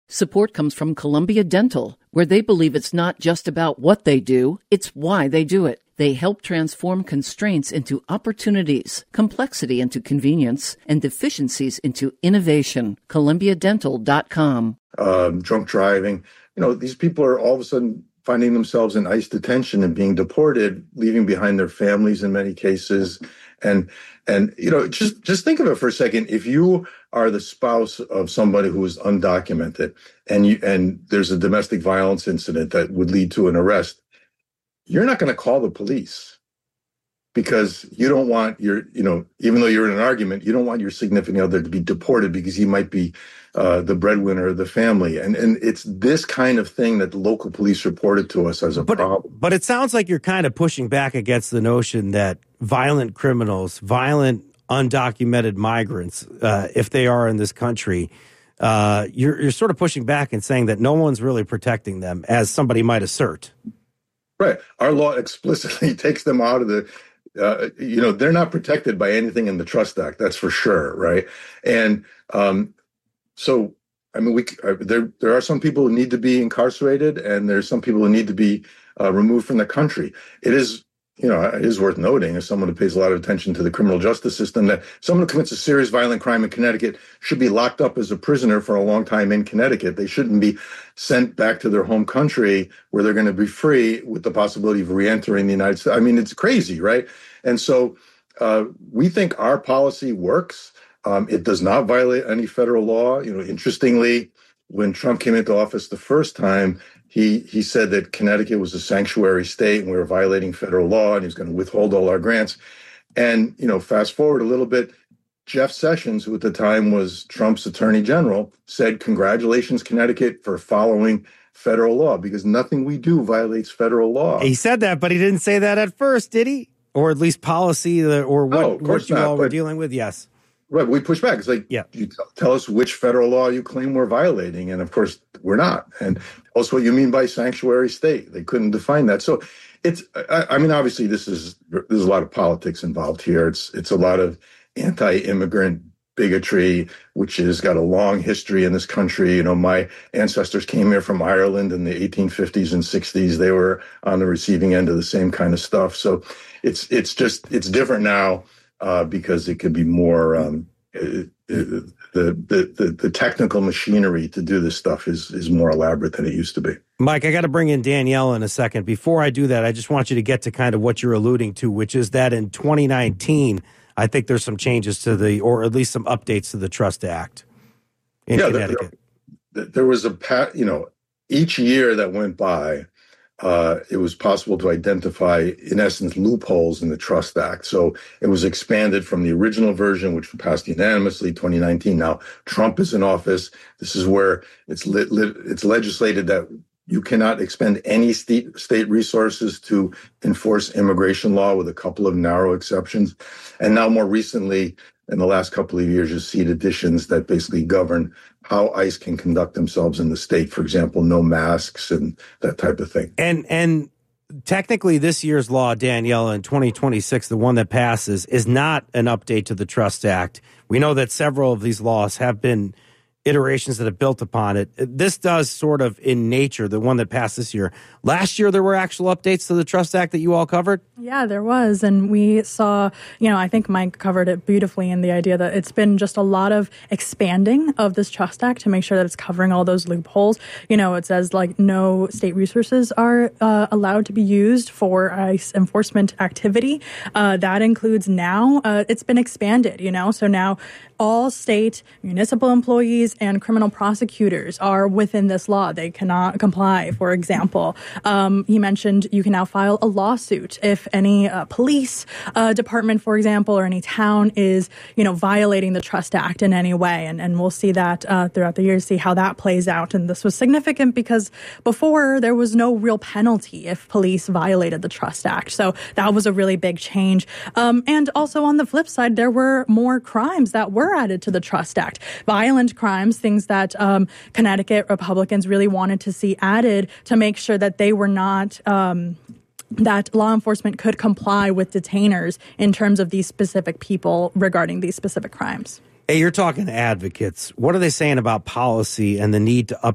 Support comes from Columbia Dental, where they believe it's not just about what they do, it's why they do it. They help transform constraints into opportunities, complexity into convenience, and deficiencies into innovation. ColumbiaDental.com. Drunk driving. These people are all of a sudden finding themselves in ICE detention and being deported, leaving behind their families in many cases. And just think of it for a second. If you are the spouse of somebody who is undocumented and there's a domestic violence incident that would lead to an arrest, you're not going to call the police because you don't want even though you're in an argument, you don't want your significant other to be deported because he might be the breadwinner of the family. And it's this kind of thing that the local police reported to us as a problem. But it sounds like you're kind of pushing back against the notion that violent criminals, violent undocumented migrants, if they are in this country, you're sort of pushing back and saying that no one's really protecting them, as somebody might assert. Right. Our law explicitly takes them out of the, they're not protected by anything in the Trust Act. That's for sure. Right. And so, I mean, there are some people who need to be incarcerated and there's some people who need to be removed from the country. It is worth noting, as someone who pays a lot of attention to the criminal justice system, that someone who commits a serious violent crime in Connecticut should be locked up as a prisoner for a long time in Connecticut. They shouldn't be sent back to their home country where they're going to be free with the possibility of reentering the United States. I mean, it's crazy, right? And so we think our policy works. It does not violate any federal law. Interestingly, when Trump came into office the first time, he said that Connecticut was a sanctuary state and we were violating federal law and he was going to withhold all our grants. And, fast forward a little bit, Jeff Sessions, who at the time was Trump's attorney general, said, "Congratulations, Connecticut, for following federal law, because nothing we do violates federal law." He said that, but he didn't say that at first, did he? Or at least policy or what you all were dealing with? Yes. Right, we push back. It's like, you tell us which federal law you claim we're violating, and of course we're not. And also, what you mean by sanctuary state? They couldn't define that. So obviously, there's a lot of politics involved here. It's a lot of anti-immigrant bigotry, which has got a long history in this country. My ancestors came here from Ireland in the 1850s and 60s. They were on the receiving end of the same kind of stuff. So it's different now. Because it could be more the technical machinery to do this stuff is more elaborate than it used to be. Mike, I got to bring in Danielle in a second. Before I do that, I just want you to get to kind of what you're alluding to, which is that in 2019, I think there's some changes or at least some updates to the Trust Act in Connecticut. There was each year that went by, it was possible to identify, in essence, loopholes in the Trust Act. So it was expanded from the original version, which passed unanimously, 2019. Now, Trump is in office. This is where it's legislated that you cannot expend any state resources to enforce immigration law, with a couple of narrow exceptions. And now, more recently, in the last couple of years, you see additions that basically govern how ICE can conduct themselves in the state. For example, no masks and that type of thing. And technically, this year's law, Danielle, in 2026, the one that passes, is not an update to the Trust Act. We know that several of these laws have been iterations that have built upon it. This does sort of in nature, the one that passed this year. Last year, there were actual updates to the Trust Act that you all covered? Yeah, there was. And we saw, I think Mike covered it beautifully in the idea that it's been just a lot of expanding of this Trust Act to make sure that it's covering all those loopholes. It says no state resources are allowed to be used for ICE enforcement activity. That includes now, it's been expanded, so now all state municipal employees and criminal prosecutors are within this law. They cannot comply, for example. He mentioned you can now file a lawsuit if any police department, for example, or any town is, violating the Trust Act in any way. And we'll see that throughout the years, see how that plays out. And this was significant because before there was no real penalty if police violated the Trust Act. So that was a really big change. And also on the flip side, there were more crimes that were added to the Trust Act. Violent crimes, things that Connecticut Republicans really wanted to see added to make sure that they were not that law enforcement could comply with detainers in terms of these specific people regarding these specific crimes. Hey, you're talking to advocates. What are they saying about policy and the need to